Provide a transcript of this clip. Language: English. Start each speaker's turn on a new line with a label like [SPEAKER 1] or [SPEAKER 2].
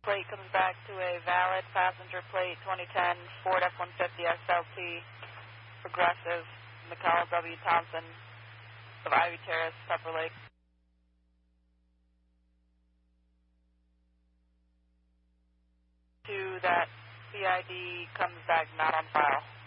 [SPEAKER 1] plate comes back to a valid passenger plate 2010 Ford F-150 SLT, Progressive, McCall W. Thompson of Ivy Terrace, Pepper Lake. To that CID comes back not on file.